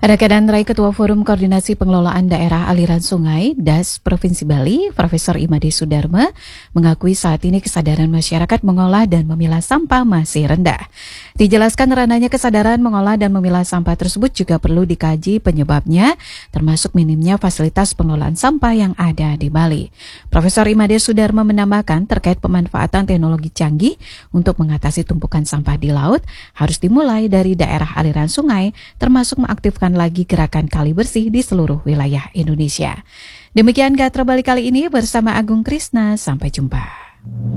Pada Rai Ketua Forum Koordinasi Pengelolaan Daerah Aliran Sungai (DAS) Provinsi Bali, Profesor Imade Sudarma, mengakui saat ini kesadaran masyarakat mengolah dan memilah sampah masih rendah. Dijelaskan ranahnya kesadaran mengolah dan memilah sampah tersebut juga perlu dikaji penyebabnya, termasuk minimnya fasilitas pengelolaan sampah yang ada di Bali. Profesor Imade Sudarma menambahkan terkait pemanfaatan teknologi canggih untuk mengatasi tumpukan sampah di laut harus dimulai dari daerah aliran sungai, termasuk mengaktifkan lagi gerakan kali bersih di seluruh wilayah Indonesia. Demikian Gatra Bali kali ini bersama Agung Krisna. Sampai jumpa.